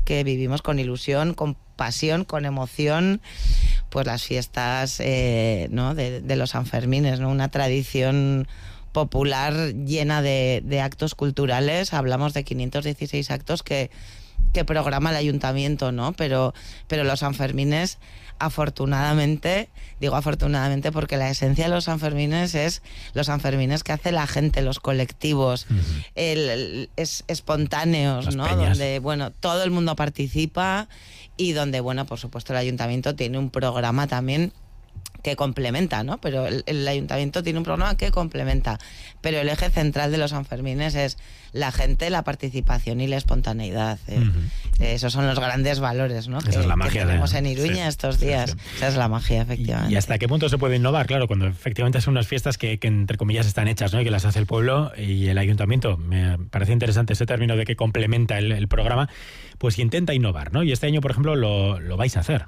que vivimos con ilusión, con pasión, con emoción, pues las fiestas ¿no? de los Sanfermines, ¿no? Una tradición popular llena de actos culturales. Hablamos de 516 actos que programa el ayuntamiento, ¿no? Pero los Sanfermines, afortunadamente, digo afortunadamente porque la esencia de los Sanfermines es los Sanfermines que hace la gente, los colectivos, espontáneos, las, ¿no? Peñas. Donde, bueno, todo el mundo participa y donde, bueno, por supuesto el ayuntamiento tiene un programa también que complementa, ¿no? Pero el ayuntamiento tiene un programa que complementa, pero el eje central de los Sanfermines es la gente, la participación y la espontaneidad. Esos son los grandes valores, ¿no? Esa es la magia que tenemos en Iruña estos días. Sí. Esa es la magia, efectivamente. ¿Y hasta qué punto se puede innovar? Claro, cuando efectivamente son unas fiestas que entre comillas están hechas, ¿no? Y que las hace el pueblo y el ayuntamiento. Me parece interesante ese término de que complementa el programa, pues intenta innovar, ¿no? Y este año, por ejemplo, lo vais a hacer.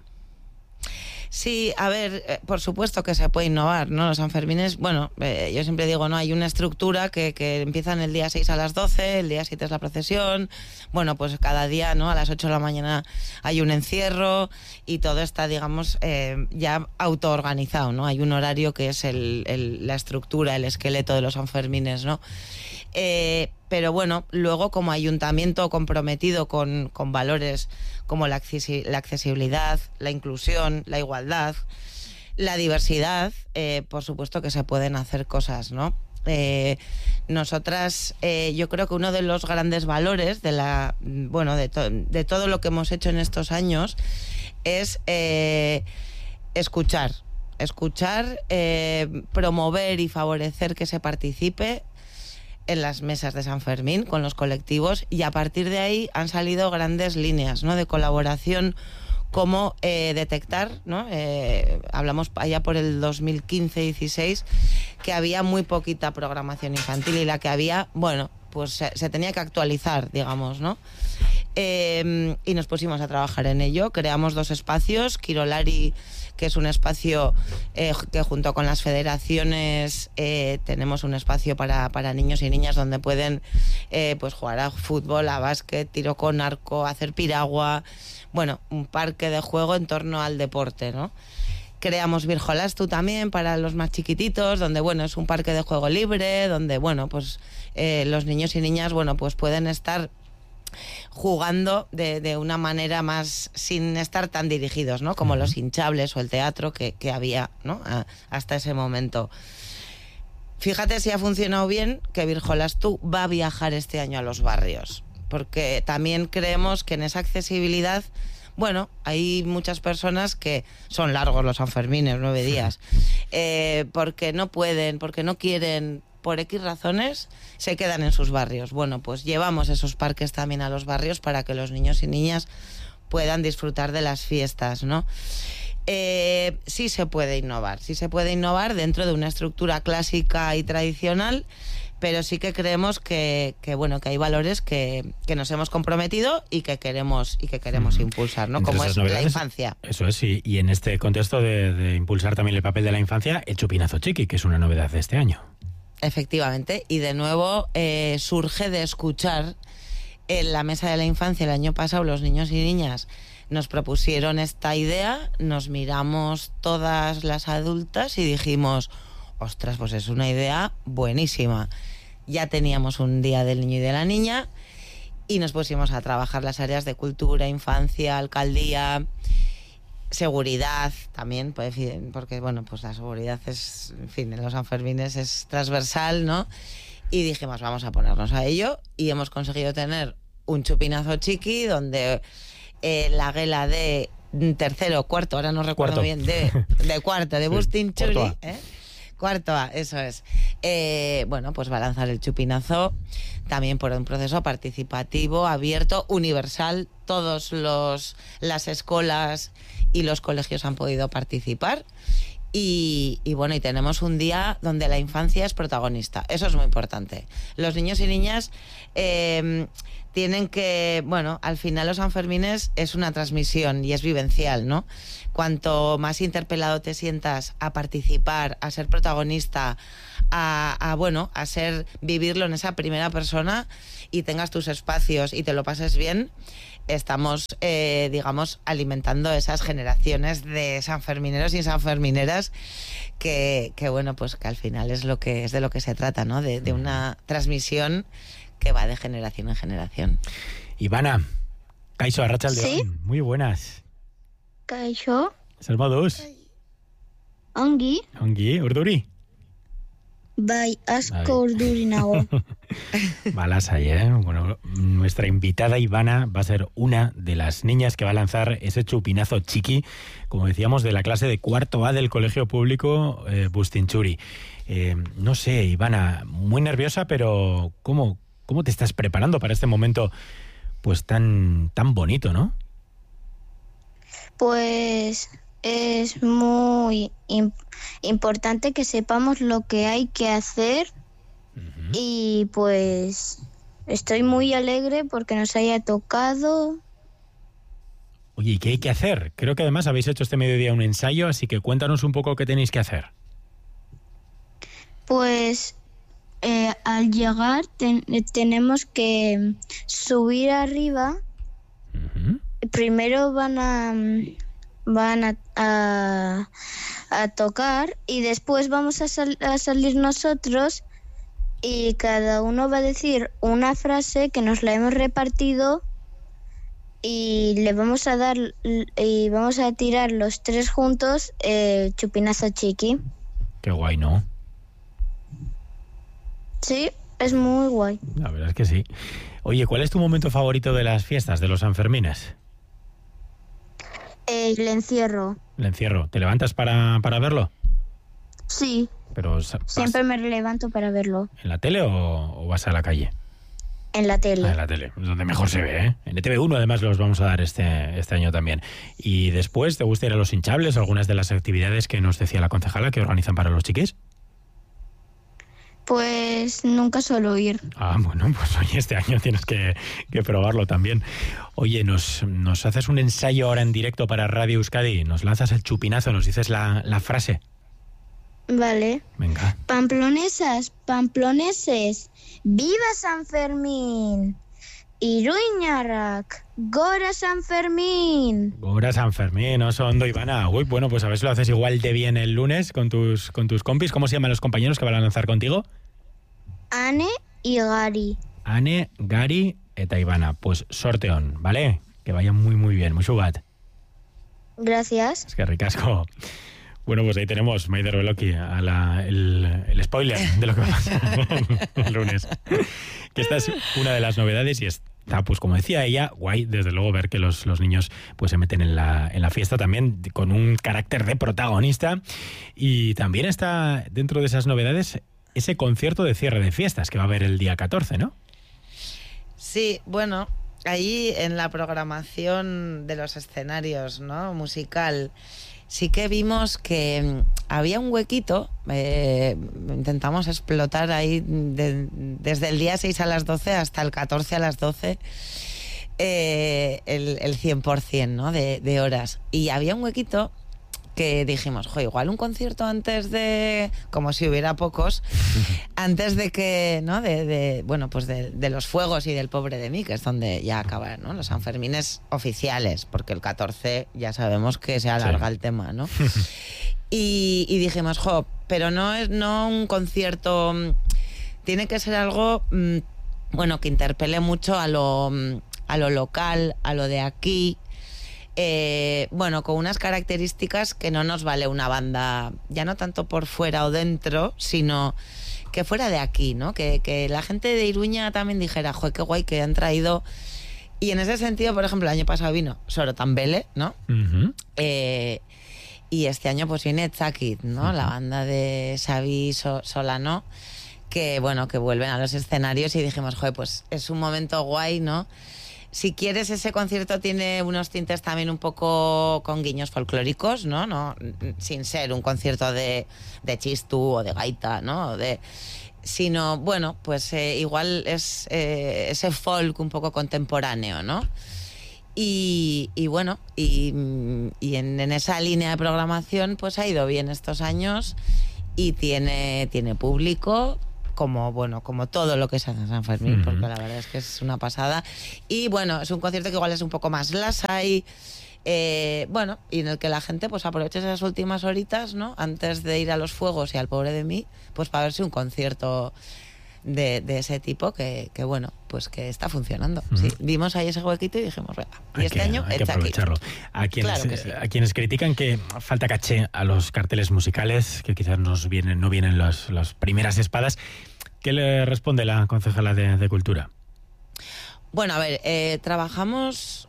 Sí, a ver, por supuesto que se puede innovar, ¿no? Los Sanfermines, bueno, yo siempre digo, ¿no? Hay una estructura que empiezan el día 6 a las 12, el día 7 es la procesión, bueno, pues cada día, ¿no? A las 8 de la mañana hay un encierro y todo está, digamos, ya autoorganizado, ¿no? Hay un horario que es la estructura, el esqueleto de los Sanfermines, ¿no? Pero bueno, luego como ayuntamiento comprometido con valores como la accesibilidad, la inclusión, la igualdad, la diversidad, por supuesto que se pueden hacer cosas, ¿no? Nosotras, yo creo que uno de los grandes valores de todo lo que hemos hecho en estos años es escuchar, promover y favorecer que se participe en las mesas de San Fermín con los colectivos, y a partir de ahí han salido grandes líneas, ¿no? De colaboración, como detectar, ¿no? Hablamos allá por el 2015-16 que había muy poquita programación infantil y la que había, bueno, pues se tenía que actualizar, digamos, ¿no? Y nos pusimos a trabajar en ello. Creamos 2 espacios, Kirolari, que es un espacio que junto con las federaciones tenemos un espacio para niños y niñas donde pueden pues jugar a fútbol, a básquet, tiro con arco, hacer piragua, bueno, un parque de juego en torno al deporte, ¿no? Creamos Virjolastu también para los más chiquititos, donde, bueno, es un parque de juego libre, donde, bueno, pues los niños y niñas, bueno, pues pueden estar jugando de una manera más, sin estar tan dirigidos, ¿no? Como los hinchables o el teatro que había, ¿no? Hasta ese momento. Fíjate si ha funcionado bien que Virjolastu va a viajar este año a los barrios, porque también creemos que en esa accesibilidad, bueno, hay muchas personas que son largos los Sanfermines, 9 días, porque no pueden, porque no quieren, por X razones, se quedan en sus barrios. Bueno, pues llevamos esos parques también a los barrios para que los niños y niñas puedan disfrutar de las fiestas, ¿no? Sí se puede innovar dentro de una estructura clásica y tradicional, pero sí que creemos que bueno, que hay valores que nos hemos comprometido y que queremos impulsar, ¿no? Como es la infancia. Eso es, y en este contexto de impulsar también el papel de la infancia, el Chupinazo Chiqui, que es una novedad de este año. Efectivamente, y de nuevo surge de escuchar en la mesa de la infancia el año pasado. Los niños y niñas nos propusieron esta idea, nos miramos todas las adultas y dijimos, ostras, pues es una idea buenísima. Ya teníamos un día del niño y de la niña y nos pusimos a trabajar las áreas de cultura, infancia, alcaldía, seguridad también, porque bueno, pues la seguridad es, en fin, en los Sanfermines es transversal, ¿no? Y dijimos, vamos a ponernos a ello, y hemos conseguido tener un Chupinazo Chiqui donde la guela de tercero o cuarto, ahora no recuerdo bien, de cuarto, de Bustin Chuli, Cuarto A, eso es. Bueno, pues va a lanzar el Chupinazo también por un proceso participativo, abierto, universal. Todas las escuelas y los colegios han podido participar. Y bueno, y tenemos un día donde la infancia es protagonista. Eso es muy importante. Los niños y niñas tienen que, bueno, al final los Sanfermines es una transmisión y es vivencial, ¿no? Cuanto más interpelado te sientas a participar, a ser protagonista, bueno, a vivirlo en esa primera persona y tengas tus espacios y te lo pases bien, estamos, digamos, alimentando esas generaciones de sanfermineros y sanfermineras que bueno, pues que al final es de lo que se trata, ¿no? De una transmisión que va de generación en generación. Ivana, kaixo, arratsaldeon. ¿Sí? Muy buenas. Kaixo, Zer moduz? ongi, Urduri? bai, asko urduri nago. Balasai, ¿eh? Bueno, nuestra invitada Ivana va a ser una de las niñas que va a lanzar ese chupinazo chiqui, como decíamos, de la clase de cuarto A del Colegio Público Bustinchuri. No sé, Ivana, muy nerviosa, pero ¿cómo te estás preparando para este momento pues tan bonito, ¿no? Pues es muy importante que sepamos lo que hay que hacer y pues estoy muy alegre porque nos haya tocado. Oye, ¿y qué hay que hacer? Creo que además habéis hecho este mediodía un ensayo, así que cuéntanos un poco qué tenéis que hacer. Pues al llegar tenemos que subir arriba. Primero van a tocar y después vamos a salir nosotros y cada uno va a decir una frase que nos la hemos repartido y le vamos a dar y vamos a tirar los tres juntos chupinazo chiqui. Qué guay, ¿no? Sí, es muy guay. La verdad es que sí. Oye, ¿cuál es tu momento favorito de las fiestas, de los Sanfermines? El encierro. El encierro. ¿Te levantas para verlo? Sí, Pero siempre me levanto para verlo. ¿En la tele o vas a la calle? En la tele. En la tele, es donde mejor se ve, ¿eh? En ETV1 además los vamos a dar este año también. Y después, ¿te gusta ir a los hinchables? Algunas de las actividades que nos decía la concejala que organizan para los chiquis. Pues nunca suelo ir. Ah, bueno, pues oye, este año tienes que probarlo también. Oye, ¿nos haces un ensayo ahora en directo para Radio Euskadi? ¿Nos lanzas el chupinazo? ¿Nos dices la frase? Vale. Venga. Pamplonesas, pamploneses, ¡viva San Fermín! Iruñarrak, ¡Gora San Fermín! Gora San Fermín, oso ondo, Ivana. Uy, bueno, pues a ver si lo haces igual de bien el lunes con tus compis. ¿Cómo se llaman los compañeros que van a lanzar contigo? Ane y Gari. Ane, Gari eta Ivana. Pues sorteón, ¿vale? Que vaya muy, muy bien. Mucho bat. Gracias. Es que ricasco. Bueno, pues ahí tenemos, Maider Beloki, el spoiler de lo que va a pasar el lunes. Que esta es una de las novedades y está, pues como decía ella, guay, desde luego ver que los niños pues se meten en la fiesta también con un carácter de protagonista. Y también está dentro de esas novedades ese concierto de cierre de fiestas que va a haber el día 14, ¿no? Sí, bueno, ahí en la programación de los escenarios, ¿no? Musical, sí que vimos que había un huequito, intentamos explotar ahí desde el día 6 a las 12 hasta el 14 a las 12 el 100%, ¿no? de horas. Y había un huequito que dijimos, igual un concierto antes de, como si hubiera pocos, antes de que, ¿no? Bueno, pues de los fuegos y del pobre de mí, que es donde ya acaban, ¿no? Los Sanfermines oficiales, porque el 14 ya sabemos que se alarga el tema, ¿no? Y dijimos, pero no un concierto, tiene que ser algo, bueno, que interpele mucho a lo local, a lo de aquí. Bueno, con unas características que no nos vale una banda, ya no tanto por fuera o dentro, sino que fuera de aquí, ¿no? Que la gente de Iruña también dijera, qué guay que han traído. Y en ese sentido, por ejemplo, el año pasado vino Sorotambele, ¿no? Uh-huh. Y este año pues viene Tzakit, ¿no? Uh-huh. La banda de Xavi Solano, que bueno, que vuelven a los escenarios y dijimos, pues es un momento guay, ¿no? Si quieres, ese concierto tiene unos tintes también un poco con guiños folclóricos, ¿no? Sin ser un concierto de chistu o de gaita, ¿no? sino, bueno, pues igual es ese folk un poco contemporáneo, ¿no? Y bueno, y en esa línea de programación pues ha ido bien estos años y tiene público, como todo lo que se hace en San Fermín, porque la verdad es que es una pasada. Y bueno, es un concierto que igual es un poco más lasa y y en el que la gente pues aprovecha esas últimas horitas, ¿no? Antes de ir a los fuegos y al Pobre de mí, pues para verse un concierto de ese tipo que bueno, pues que está funcionando. Sí, vimos ahí ese huequito y dijimos, venga, y este año hay que aprovecharlo. Aquí. A quienes critican que falta caché a los carteles musicales, que quizás no vienen las primeras espadas, ¿qué le responde la concejala de Cultura? Bueno, a ver, trabajamos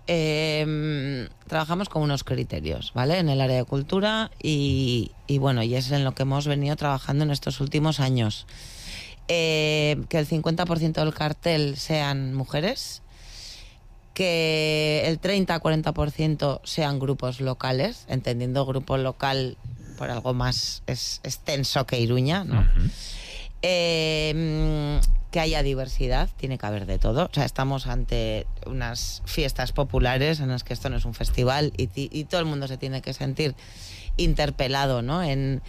con unos criterios, ¿vale? En el área de cultura y bueno, y es en lo que hemos venido trabajando en estos últimos años. Que el 50% del cartel sean mujeres, que el 30-40% sean grupos locales, entendiendo grupo local por algo más extenso que Iruña, ¿no? Que haya diversidad, tiene que haber de todo. O sea, estamos ante unas fiestas populares en las que esto no es un festival y todo el mundo se tiene que sentir interpelado, ¿no? En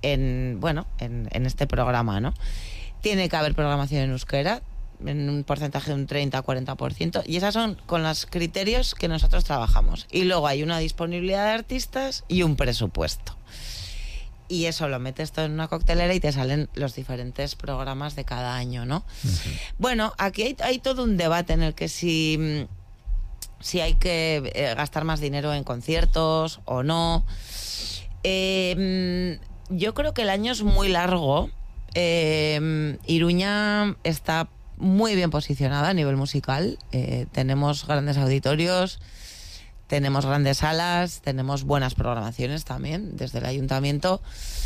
este programa, ¿no? Tiene que haber programación en euskera, en un porcentaje de un 30-40%, y esas son con los criterios que nosotros trabajamos. Y luego hay una disponibilidad de artistas y un presupuesto. Y eso lo metes todo en una coctelera y te salen los diferentes programas de cada año, ¿no? Bueno, aquí hay todo un debate en el que si hay que gastar más dinero en conciertos o no. Yo creo que el año es muy largo. Iruña está muy bien posicionada a nivel musical. Tenemos grandes auditorios, tenemos grandes salas, tenemos buenas programaciones también desde el ayuntamiento.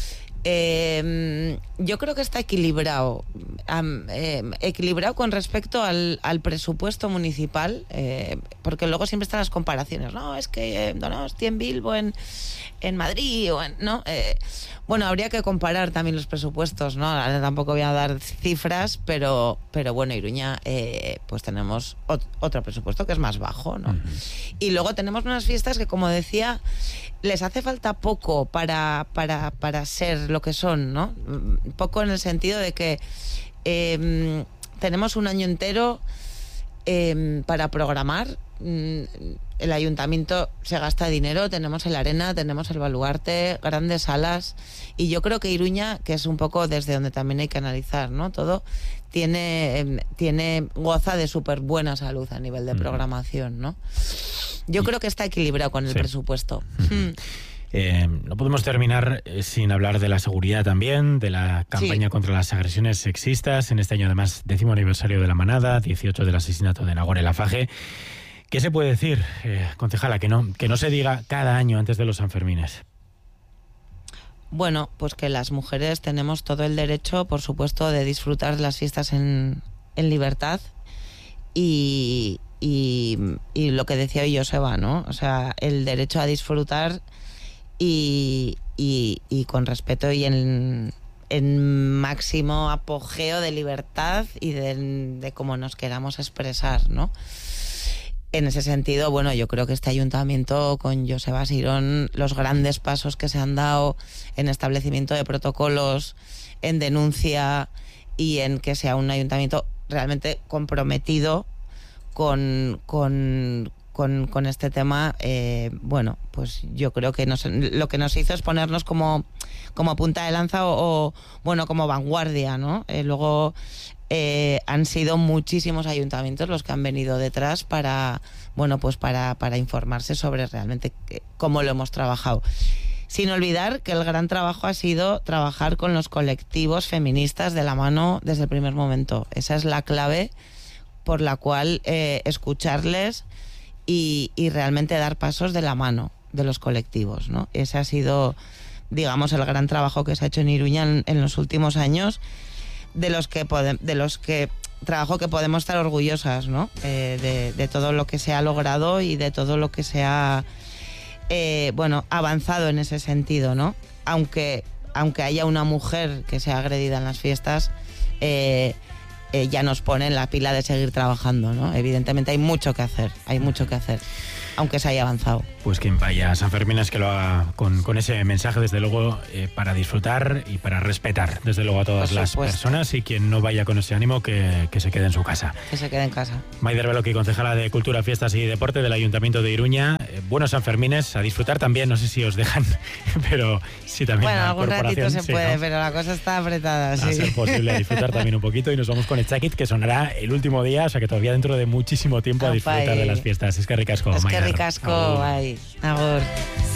Yo creo que está equilibrado con respecto al presupuesto municipal, porque luego siempre están las comparaciones, no, es que Donosti en Bilbo, en Madrid, ¿no? Bueno, habría que comparar también los presupuestos, ¿no? Ahora tampoco voy a dar cifras, pero bueno, Iruña, pues tenemos otro presupuesto que es más bajo, ¿no? Y luego tenemos unas fiestas que, como decía, les hace falta poco para ser lo que son, ¿no? Poco en el sentido de que tenemos un año entero para programar. El ayuntamiento se gasta dinero, tenemos el Arena, tenemos el Baluarte, grandes salas, y yo creo que Iruña, que es un poco desde donde también hay que analizar, ¿no? Todo goza de súper buena salud a nivel de programación, ¿no? Yo creo que está equilibrado con el presupuesto. No podemos terminar sin hablar de la seguridad también, de la campaña contra las agresiones sexistas. En este año, además, 10º aniversario de la Manada, 18 del asesinato de Nagore Laffage. ¿Qué se puede decir, concejala, que no se diga cada año antes de los Sanfermines? Bueno, pues que las mujeres tenemos todo el derecho, por supuesto, de disfrutar de las fiestas en libertad y lo que decía hoy Joseba, ¿no? O sea, el derecho a disfrutar y con respeto y en máximo apogeo de libertad y de cómo nos queramos expresar, ¿no? En ese sentido, bueno, yo creo que este ayuntamiento con Joseba Sirón, los grandes pasos que se han dado en establecimiento de protocolos, en denuncia y en que sea un ayuntamiento realmente comprometido con este tema, bueno, pues yo creo que lo que nos hizo es ponernos como punta de lanza o bueno, como vanguardia, ¿no? Luego han sido muchísimos ayuntamientos los que han venido detrás para informarse sobre realmente cómo lo hemos trabajado. Sin olvidar que el gran trabajo ha sido trabajar con los colectivos feministas de la mano desde el primer momento. Esa es la clave por la cual escucharles y realmente dar pasos de la mano de los colectivos, ¿no? Ese ha sido, digamos, el gran trabajo que se ha hecho en Iruña en los últimos años, de los que trabajo que podemos estar orgullosas, ¿no? De todo lo que se ha logrado y de todo lo que se ha avanzado en ese sentido, ¿no? Aunque haya una mujer que sea agredida en las fiestas, ya nos pone en la pila de seguir trabajando, ¿no? Evidentemente hay mucho que hacer, aunque se haya avanzado. Pues quien vaya a San Fermín es que lo haga con ese mensaje, desde luego, para disfrutar y para respetar, desde luego, a todas las personas, y quien no vaya con ese ánimo, que se quede en su casa. Que se quede en casa. Maider Beloki, concejala de Cultura, Fiestas y Deporte del Ayuntamiento de Iruña. Buenos Sanfermines, a disfrutar también, no sé si os dejan, pero sí también. Bueno, la algún ratito se puede, ¿no? Pero la cosa está apretada, sí. A ser posible, a disfrutar también un poquito, y nos vamos con Echakit, que sonará el último día, o sea que todavía dentro de muchísimo tiempo a disfrutar de las fiestas. Es que ricasco, Es que Maider. ricasco, bye. Agur.